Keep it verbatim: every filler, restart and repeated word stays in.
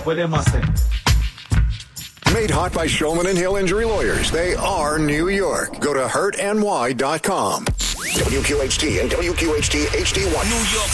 podemos hacer. Made hot by Shulman and Hill Injury Lawyers. They are New York. Go to hurt N Y dot com. W Q H T and W Q H T H D one. New York